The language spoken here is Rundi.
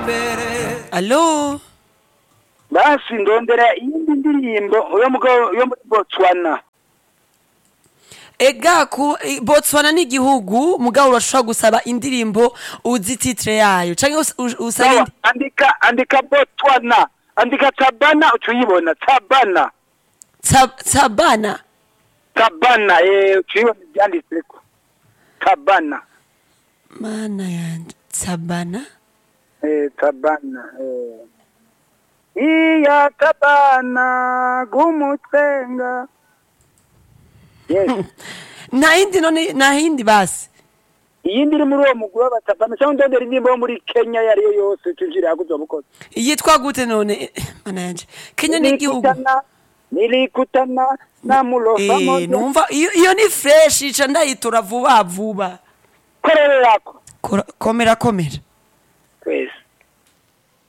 Allo basi ndondera iyindi ndirimbo yo muri Botswana. ega ku Botswana ni igihugu mugabo urashobora gusaba indirimbo uzi titre yayo canke usaba andika Botswana, andika Tabana ucuyibona Tabana. Tabana ucuyibona byanditseko Tabana. Mana yanje Tabana Tabana iya Tabana gumutsenga. Yes. na hindi basi Iyindi iri muri uwo mugwi w'abatabana cyangwa ndondera indirimbo yo muri Kenya yariyo yose tujire yakuzobukoze. yitwa gute none mana yanje Kenya ni igihugu nilikutana na mulofa moja. Numva iyo ni fresh ica ndayitora vuba Korera yako komera